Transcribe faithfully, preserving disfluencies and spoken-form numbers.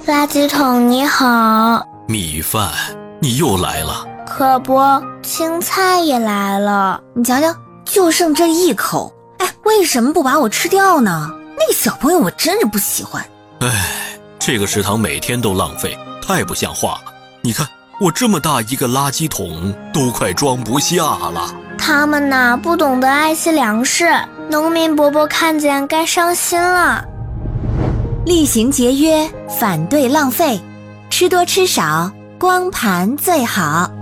垃圾桶你好。 米饭，你又来了。 可不，青菜也来了。 你瞧瞧，就剩这一口，哎，为什么不把我吃掉呢？那个小朋友我真是不喜欢。 哎，这个食堂每天都浪费，太不像话了。你看，我这么大一个垃圾桶都快装不下了。 他们呐，不懂得爱惜粮食，农民伯伯看见该伤心了。 厉行节约，反对浪费，吃多吃少，光盘最好。